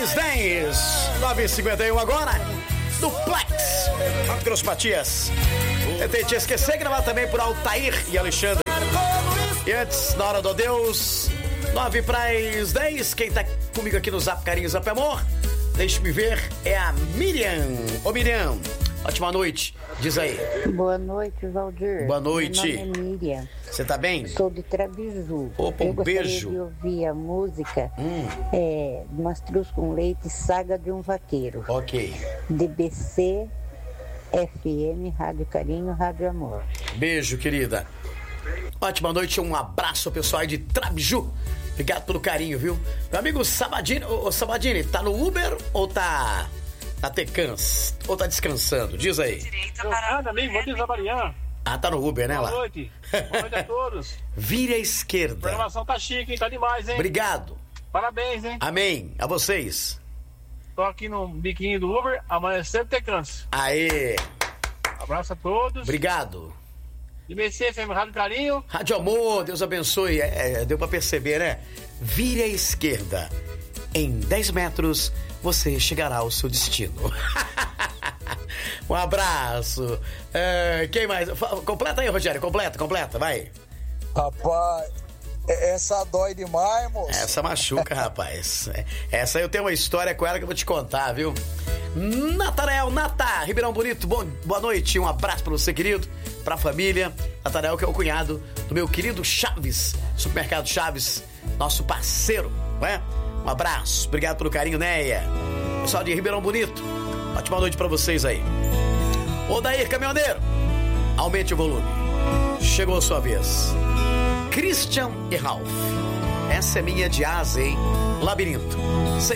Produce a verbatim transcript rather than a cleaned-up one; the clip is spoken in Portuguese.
Praias dez, nove e cinquenta e um agora. Duplex, Mato Grosso Matias. Tentei te esquecer, gravar também por Altair e Alexandre. E antes, na hora do adeus, nove Praias dez. Quem tá comigo aqui no Zap Carinho, Zap Amor, deixe-me ver, é a Miriam. Ô Miriam, ótima noite, diz aí. Boa noite, Valdir. Boa noite. Meu nome é Miriam. Você tá bem? Sou de Trabiju. Opa, um Eu gostaria beijo. de ouvir a música Hum. é, Mastruz com Leite, Saga de um Vaqueiro. Ok. D B C, F M, Rádio Carinho, Rádio Amor. Beijo, querida. Ótima noite, um abraço ao pessoal aí de Trabiju. Obrigado pelo carinho, viu? Meu amigo Sabadini, ô, ô Sabadini, tá no Uber ou tá na Tecans? Ou tá descansando? Diz aí. Ah, também, vou desabarinhar. Ah, tá no Uber, né, lá? Boa noite. Boa noite a todos. Vire à A esquerda. programação tá chique, hein? Tá demais, hein? Obrigado. Parabéns, hein? Amém. A vocês. Tô aqui no biquinho do Uber, amanhã sempre tem canso. Aê. Abraço a todos. Obrigado. D B C, F M, Rádio Carinho. Rádio Amor, Deus abençoe. É, é, deu pra perceber, né? Vire à esquerda. Em dez metros, você chegará ao seu destino. Um abraço. É, quem mais? Completa aí, Rogério. Completa, completa, vai. Rapaz, essa dói demais, moço. Essa machuca, rapaz. Essa aí eu tenho uma história com ela que eu vou te contar, viu? Natanael, Nata, Ribeirão Bonito, bom, boa noite. Um abraço pra você, querido, pra família. Natanael, que é o cunhado do meu querido Chaves, Supermercado Chaves, nosso parceiro, não é? Um abraço, obrigado pelo carinho, Neia. Pessoal de Ribeirão Bonito, ótima noite pra vocês aí. Odair, caminhoneiro, aumente o volume. Chegou a sua vez. Christian e Ralph. Essa é minha de asa, hein? Labirinto.